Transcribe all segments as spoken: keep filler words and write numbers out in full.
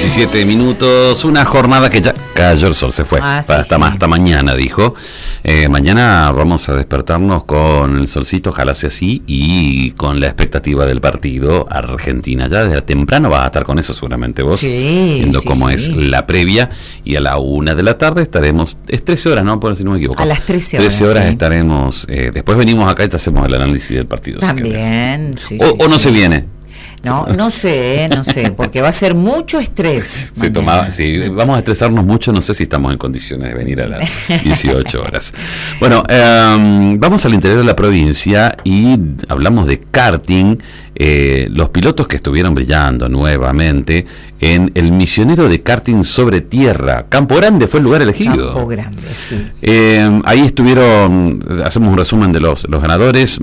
diecisiete minutos, una jornada que ya cayó el sol, se fue. Ah, sí, hasta, sí. hasta mañana, dijo. Eh, mañana vamos a despertarnos con el solcito, ojalá sea así, y con la expectativa del partido Argentina. Ya desde temprano vas a estar con eso seguramente vos, sí, viendo sí, cómo sí. es la previa, y a la una de la tarde estaremos, es trece horas, ¿no? Por si no me equivoco. A las trece horas. trece horas sí. estaremos, eh, después venimos acá y te hacemos el análisis del partido. También, si sí, o, sí, o no sí. se viene. No, no sé, no sé, porque va a ser mucho estrés. Se tomaba, sí, vamos a estresarnos mucho, no sé si estamos en condiciones de venir a las dieciocho horas. Bueno, eh, vamos al interior de la provincia y hablamos de karting, eh, los pilotos que estuvieron brillando nuevamente en el misionero de karting sobre tierra. Campo Grande fue el lugar elegido. Campo Grande, sí. Eh, ahí estuvieron, hacemos un resumen de los, los ganadores.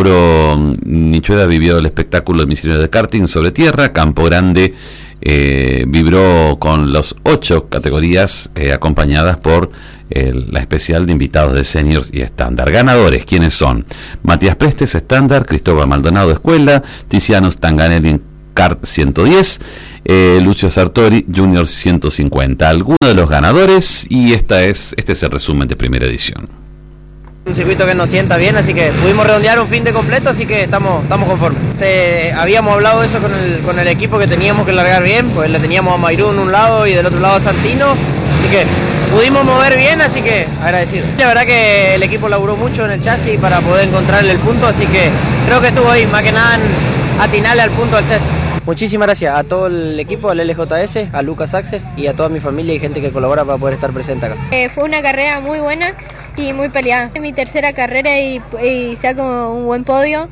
Mauro Nichueda vivió el espectáculo del misionero de karting sobre tierra. Campo Grande eh, vibró con los ocho categorías eh, acompañadas por eh, la especial de invitados de seniors y estándar. Ganadores, ¿quiénes son? Matías Prestes, estándar. Cristóbal Maldonado, escuela. Tiziano Stanganelli en kart ciento diez. Eh, Lucio Sartori, Junior ciento cincuenta. Algunos de los ganadores, y esta es este es el resumen de primera edición. Un circuito que nos sienta bien, así que pudimos redondear un fin de completo, así que estamos, estamos conformes. Este, habíamos hablado de eso con el, con el equipo, que teníamos que largar bien, pues le teníamos a Mairún un lado y del otro lado a Santino, así que pudimos mover bien, así que agradecido. La verdad que el equipo laburó mucho en el chasis para poder encontrarle el punto, así que creo que estuvo ahí, más que nada en atinarle al punto al chasis. Muchísimas gracias a todo el equipo, al L J S, a Lucas Axel y a toda mi familia y gente que colabora para poder estar presente acá. Eh, fue una carrera muy buena y muy peleada. Es mi tercera carrera y, y saco un buen podio.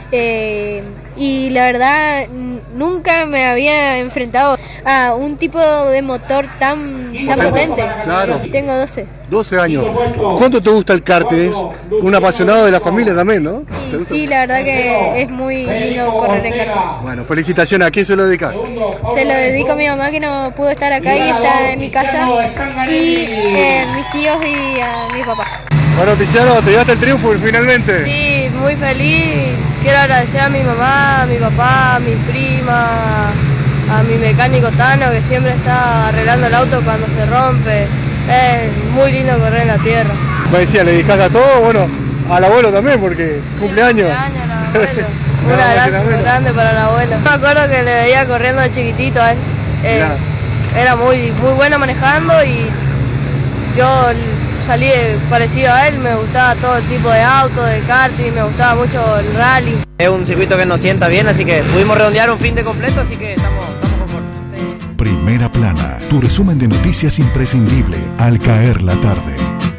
Eh, y la verdad nunca me había enfrentado a un tipo de motor tan, tan potente. Claro. Tengo doce. doce años. ¿Cuánto te gusta el karting? Es un apasionado de la familia también, ¿no? Y sí, la verdad que es muy lindo correr en karting. Bueno, felicitaciones. ¿A quién se lo dedicas? Se lo dedico a mi mamá, que no pudo estar acá y está en mi casa, y eh, mis tíos y a mi papá. Bueno, Tiziano, te llevaste el triunfo finalmente. Sí, muy feliz. Quiero agradecer a mi mamá, a mi papá, a mi prima, a mi mecánico Tano, que siempre está arreglando el auto cuando se rompe. Es muy lindo correr en la tierra. Me decía, ¿le dedicas a todo? Bueno, al abuelo también, porque cumpleaños. Cumpleaños al abuelo. Un abrazo muy grande para el abuelo. Me acuerdo que le veía corriendo de chiquitito a él. Eh, era muy, muy bueno manejando y yo salí parecido a él, me gustaba todo el tipo de auto, de karting, me gustaba mucho el rally. Es un circuito que nos sienta bien, así que pudimos redondear un fin de completo, así que estamos, estamos conformes. Primera Plana, tu resumen de noticias imprescindible al caer la tarde.